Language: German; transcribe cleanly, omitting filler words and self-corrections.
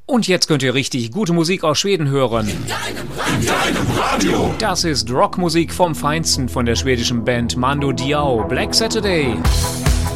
Und jetzt könnt ihr richtig gute Musik aus Schweden hören. In deinem Radio. Das ist Rockmusik vom Feinsten von der schwedischen Band Mando Diao, Black Saturday.